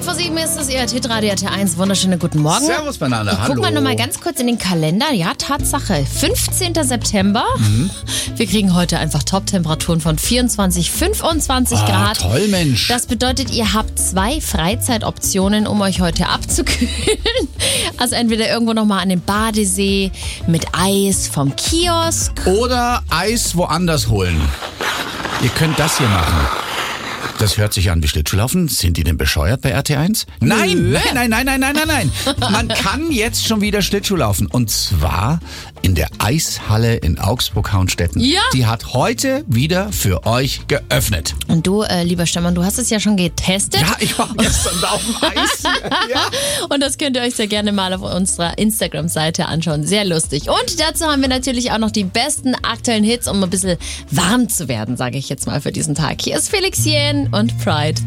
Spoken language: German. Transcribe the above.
7 ist es, ihr Hitradio RT1. Wunderschönen guten Morgen. Servus, Banane, hallo. Guck mal nochmal ganz kurz in den Kalender. Ja, Tatsache. 15. September. Wir kriegen heute einfach Top-Temperaturen von 24, 25 Grad. Toll, Mensch. Das bedeutet, ihr habt 2 Freizeitoptionen, um euch heute abzukühlen. Also entweder irgendwo nochmal an den Badesee mit Eis vom Kiosk. Oder Eis woanders holen. Ihr könnt das hier machen. Das hört sich an wie Schlittschuhlaufen. Sind die denn bescheuert bei RT1? Nein. Man kann jetzt schon wieder Schlittschuhlaufen. Und zwar in der Eishalle in Augsburg-Hauenstetten. Ja. Die hat heute wieder für euch geöffnet. Und du, lieber Stefan, du hast es ja schon getestet. Ja, ich war gestern da auf dem Eis. Ja. Und das könnt ihr euch sehr gerne mal auf unserer Instagram-Seite anschauen. Sehr lustig. Und dazu haben wir natürlich auch noch die besten aktuellen Hits, um ein bisschen warm zu werden, sage ich jetzt mal für diesen Tag. Hier ist Felix Jähn und Pride.